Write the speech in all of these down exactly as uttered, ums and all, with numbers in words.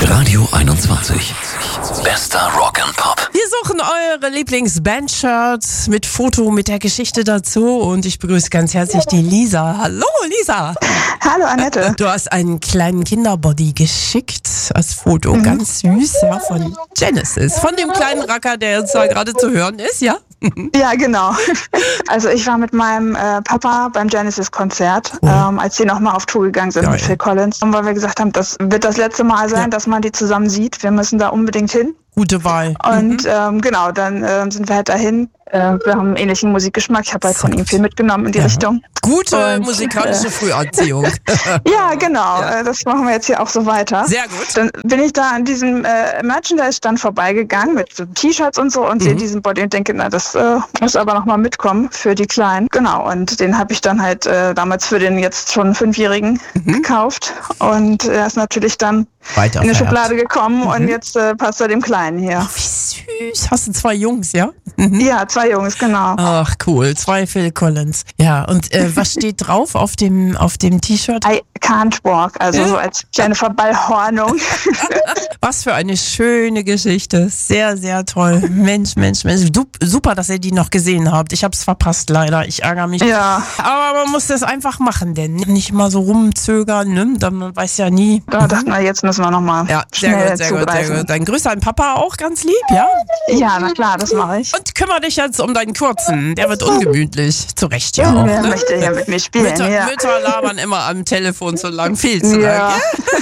Radio einundzwanzig. Bester Rock and Pop. Wir suchen eure Lieblings-Band-Shirts mit Foto, mit der Geschichte dazu. Und ich begrüße ganz herzlich die Lisa. Hallo, Lisa. Hallo, Annette. Du hast einen kleinen Kinderbody geschickt als Foto. Mhm. Ganz süß, ja, von Genesis. Von dem kleinen Racker, der jetzt da gerade zu hören ist, ja? Ja, genau. Also ich war mit meinem äh, Papa beim Genesis-Konzert, oh. ähm, als die nochmal auf Tour gegangen sind, ja, mit ja. Phil Collins. Und weil wir gesagt haben, das wird das letzte Mal sein, ja. dass man die zusammen sieht. Wir müssen da unbedingt hin. Gute Wahl. Und mhm. ähm, genau, dann äh, sind wir halt dahin. Äh, wir haben einen ähnlichen Musikgeschmack. Ich habe halt von ihm viel mitgenommen in die ja. Richtung. Gute und, musikalische äh, Früherziehung. Ja, genau. Ja. Äh, das machen wir jetzt hier auch so weiter. Sehr gut. Dann bin ich da an diesem äh, Merchandise-Stand vorbeigegangen mit so T-Shirts und so und mhm. sehe diesen Body und denke, na, das äh, muss aber nochmal mitkommen für die Kleinen. Genau, und den habe ich dann halt äh, damals für den jetzt schon Fünfjährigen mhm. gekauft. Und er ist natürlich dann Weiter in die vererbt. Schublade gekommen mhm. und jetzt äh, passt er dem Kleinen hier. Ach, wie süß. Hast du zwei Jungs, ja? Mhm. Ja, zwei Jungs, genau. Ach, cool. Zwei Phil Collins. Ja, und äh, was steht drauf auf dem, auf dem T-Shirt? I can't walk, also so als kleine Verballhornung. Was für eine schöne Geschichte. Sehr, sehr toll. Mensch, Mensch, Mensch. Super, dass ihr die noch gesehen habt. Ich hab's verpasst, leider. Ich ärgere mich. Ja. Aber man muss das einfach machen, denn nicht mal so rumzögern, ne? Man weiß ja nie. Da dachten wir, jetzt müssen wir nochmal ja, sehr schnell gut, sehr zugreifen. gut, sehr gut. Dann grüß deinen Papa auch ganz lieb, ja? Ja, na klar, das mache ich. Und kümmere dich jetzt um deinen Kurzen. Der wird ungemütlich. Zu Recht ja auch. Wer ne? möchte ja mit mir spielen? Mütter, ja. Mütter labern immer am Telefon zu lang, viel zu ja. lang.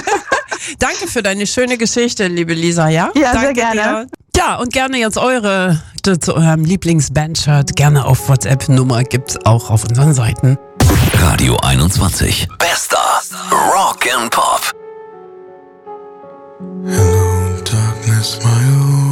Danke für deine schöne Geschichte, liebe Lisa, ja? Ja, Danke sehr gerne. Dir. Ja, und gerne jetzt eure zu eurem Lieblings-Band-Shirt gerne auf WhatsApp-Nummer gibt's auch auf unseren Seiten. Radio einundzwanzig. Bester Rock and Pop. Hello, darkness, my